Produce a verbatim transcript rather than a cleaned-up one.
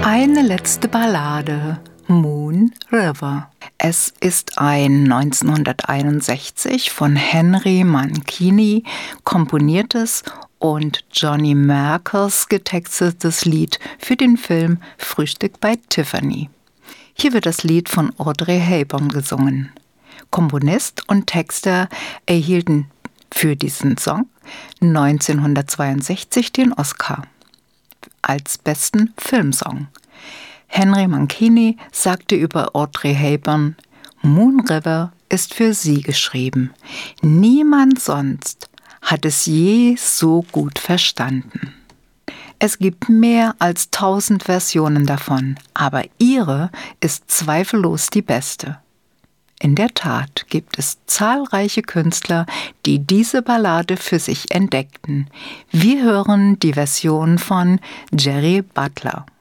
Eine letzte Ballade, Moon River. Es ist ein neunzehnhunderteinundsechzig von Henry Mancini komponiertes und Johnny Merkers getextetes Lied für den Film Frühstück bei Tiffany. Hier wird das Lied von Audrey Hepburn gesungen. Komponist und Texter erhielten für diesen Song neunzehnhundertzweiundsechzig den Oscar als besten Filmsong. Henry Mancini sagte über Audrey Hepburn: Moon River ist für sie geschrieben. Niemand sonst hat es je so gut verstanden. Es gibt mehr als tausend Versionen davon, aber ihre ist zweifellos die beste. In der Tat gibt es zahlreiche Künstler, die diese Ballade für sich entdeckten. Wir hören die Version von Jerry Butler.